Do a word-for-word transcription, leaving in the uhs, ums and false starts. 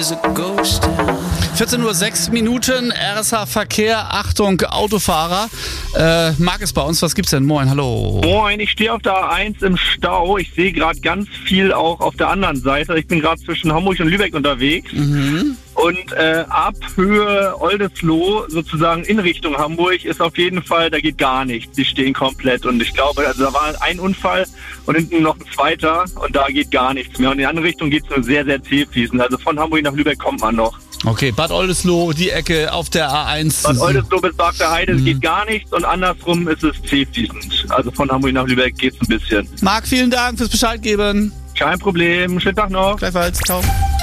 is a ghost town. vierzehn Uhr sechs Minuten, R S H Verkehr, Achtung, Autofahrer. Äh, Marc ist bei uns, was gibt's denn? Moin, hallo. Moin, ich stehe auf der A eins im Stau. Ich sehe gerade ganz viel auch auf der anderen Seite. Ich bin gerade zwischen Hamburg und Lübeck unterwegs. Mhm. Und äh, ab Höhe Oldesloe, sozusagen in Richtung Hamburg, ist auf jeden Fall, da geht gar nichts. Die stehen komplett. Und ich glaube, also da war ein Unfall und hinten noch ein zweiter und da geht gar nichts mehr. Und in die andere Richtung geht es nur sehr, sehr zäh fließend. Also von Hamburg nach Lübeck kommt man noch. Okay, Bad Oldesloe, die Ecke auf der A eins. Bad Oldesloe bis Barkter Heide mhm. geht gar nichts und andersrum ist es zäh fließend. Also von Hamburg nach Lübeck geht es ein bisschen. Marc, vielen Dank fürs Bescheid geben. Kein Problem. Schönen Tag noch. Gleichfalls. Ciao.